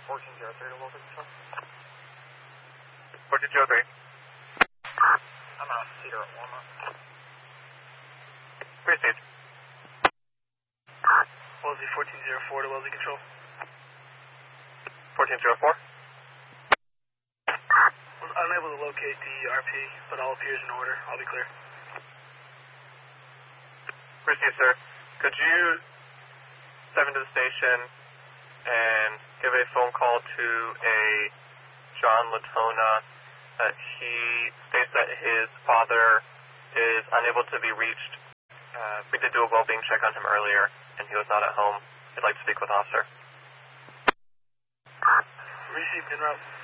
1403 to local control. 1403. I'm out Cedar at Walmart. Received. Wellesley 1404 to Wellesley control. 1404. Was unable to locate the RP, but all appears in order. I'll be clear. Received, sir. Could you step into the station and give a phone call to a John Latona that he states that his father is unable to be reached. We did do a well-being check on him earlier, and he was not at home. He'd like to speak with officer. Received en route.